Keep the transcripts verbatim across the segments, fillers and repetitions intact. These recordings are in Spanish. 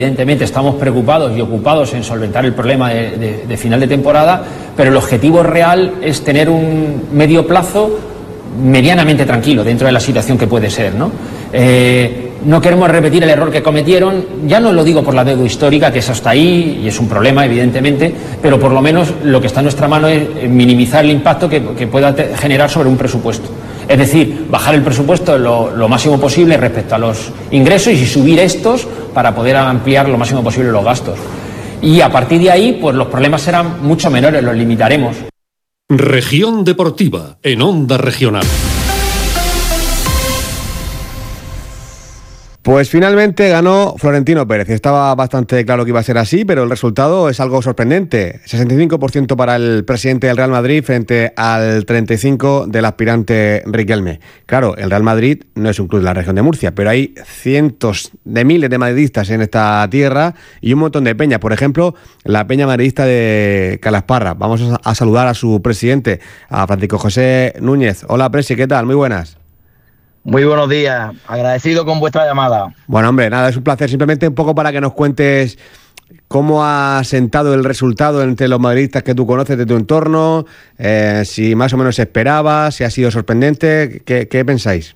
Evidentemente estamos preocupados y ocupados en solventar el problema de, de, de final de temporada, pero el objetivo real es tener un medio plazo medianamente tranquilo dentro de la situación que puede ser, ¿no? Eh, no queremos repetir el error que cometieron, ya no lo digo por la deuda histórica, que eso está ahí y es un problema evidentemente, pero por lo menos lo que está en nuestra mano es minimizar el impacto que, que pueda te, generar sobre un presupuesto. Es decir, bajar el presupuesto lo, lo máximo posible respecto a los ingresos y subir estos para poder ampliar lo máximo posible los gastos. Y a partir de ahí, pues los problemas serán mucho menores, los limitaremos. Región Deportiva, en Onda Regional. Pues finalmente ganó Florentino Pérez. Estaba bastante claro que iba a ser así, pero el resultado es algo sorprendente. sesenta y cinco por ciento para el presidente del Real Madrid frente al treinta y cinco por ciento del aspirante Riquelme. Claro, el Real Madrid no es un club de la región de Murcia, pero hay cientos de miles de madridistas en esta tierra y un montón de peñas. Por ejemplo, la peña madridista de Calasparra. Vamos a saludar a su presidente, a Francisco José Núñez. Hola, presi, ¿qué tal? Muy buenas. Muy buenos días, agradecido con vuestra llamada. Bueno, hombre, nada, es un placer. Simplemente un poco para que nos cuentes cómo ha sentado el resultado entre los madridistas que tú conoces de tu entorno, eh, si más o menos se esperaba, si ha sido sorprendente, ¿qué, qué pensáis?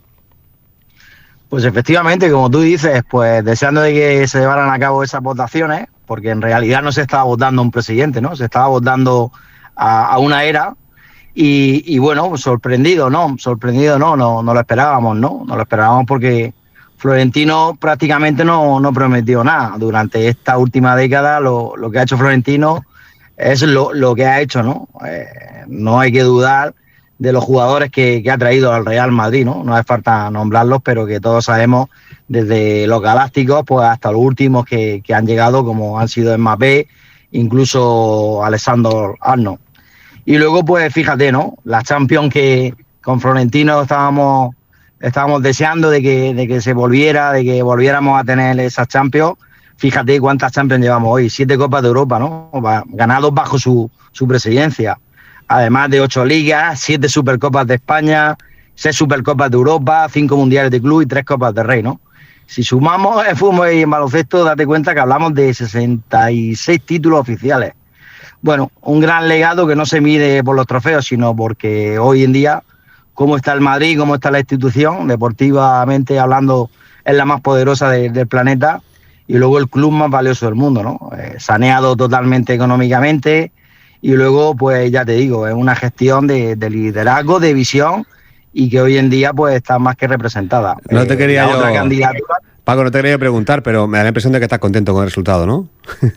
Pues efectivamente, como tú dices, pues deseando de que se llevaran a cabo esas votaciones, porque en realidad no se estaba votando a un presidente, ¿no? Se estaba votando a, a una era. Y, y bueno, sorprendido, ¿no? Sorprendido no, no, no lo esperábamos, ¿no? No lo esperábamos porque Florentino prácticamente no, no prometió nada. Durante esta última década lo, lo que ha hecho Florentino es lo, lo que ha hecho, ¿no? Eh, no hay que dudar de los jugadores que, que ha traído al Real Madrid, ¿no? No hace falta nombrarlos, pero que todos sabemos, desde los galácticos pues hasta los últimos que, que han llegado, como han sido Mbappé, incluso Alexander Arnold. Y luego, pues fíjate, ¿no? La Champions que con Florentino estábamos, estábamos deseando de que, de que se volviera, de que volviéramos a tener esas Champions. Fíjate cuántas Champions llevamos hoy, siete Copas de Europa, ¿no? Ganados bajo su, su presidencia. Además de ocho ligas, siete Supercopas de España, seis Supercopas de Europa, cinco Mundiales de Club y tres Copas de Rey, ¿no? Si sumamos en fútbol y en baloncesto, date cuenta que hablamos de sesenta y seis títulos oficiales. Bueno, un gran legado que no se mide por los trofeos, sino porque hoy en día, cómo está el Madrid, cómo está la institución, deportivamente hablando, es la más poderosa de, del planeta, y luego el club más valioso del mundo, ¿no? Eh, saneado totalmente económicamente, y luego, pues ya te digo, es una gestión de, de liderazgo, de visión, y que hoy en día pues está más que representada. No te quería eh, yo... otra candidatura... Paco, no te quería preguntar, pero me da la impresión de que estás contento con el resultado, ¿no?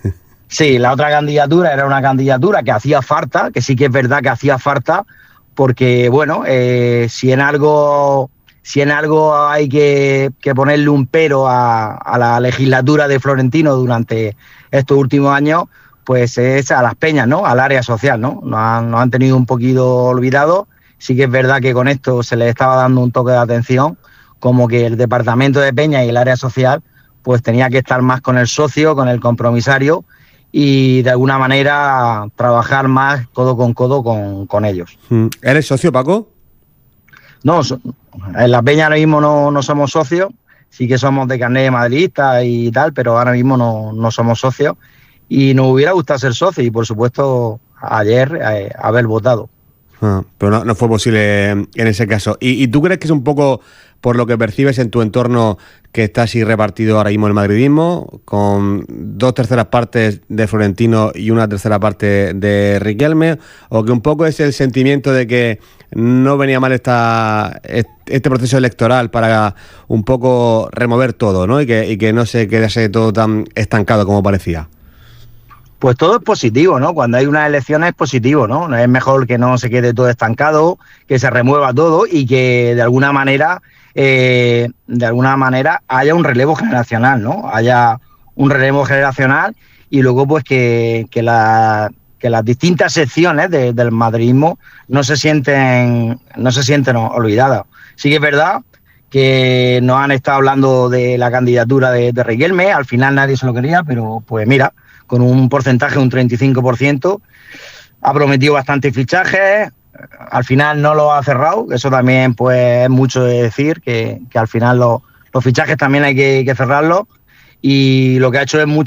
Sí, la otra candidatura era una candidatura que hacía falta, que sí que es verdad que hacía falta, porque, bueno, eh, si en algo si en algo hay que, que ponerle un pero a, a la legislatura de Florentino durante estos últimos años, pues es a las peñas, ¿no? Al área social, ¿no? Nos han, nos han tenido un poquito olvidados. Sí que es verdad que con esto se les estaba dando un toque de atención, como que el departamento de peñas y el área social, pues tenía que estar más con el socio, con el compromisario, y de alguna manera trabajar más codo con codo con, con ellos. ¿Eres socio, Paco? No, en la peña ahora mismo no, no somos socios, sí que somos de carnet de madridista y tal, pero ahora mismo no, no somos socios, y nos hubiera gustado ser socios y por supuesto ayer eh, haber votado. Ah, pero no, no fue posible en ese caso. ¿Y, ¿Y tú crees que es un poco por lo que percibes en tu entorno que está así repartido ahora mismo el madridismo, con dos terceras partes de Florentino y una tercera parte de Riquelme, o que un poco es el sentimiento de que no venía mal esta, este proceso electoral para un poco remover todo, ¿no? Y que, y que no se quedase todo tan estancado como parecía? Pues todo es positivo, ¿no? Cuando hay unas elecciones es positivo, ¿no? Es mejor que no se quede todo estancado, que se remueva todo y que de alguna manera, eh, de alguna manera haya un relevo generacional, ¿no? Haya un relevo generacional y luego pues que, que, la, que las distintas secciones de, del madridismo no se sienten, no se sienten olvidadas. Sí que es verdad que nos han estado hablando de la candidatura de, de Riquelme, al final nadie se lo quería, pero pues mira, con un porcentaje de un treinta y cinco por ciento, ha prometido bastantes fichajes, al final no lo ha cerrado, eso también pues es mucho de decir, que, que al final los, los fichajes también hay que, que cerrarlos, y lo que ha hecho es mucho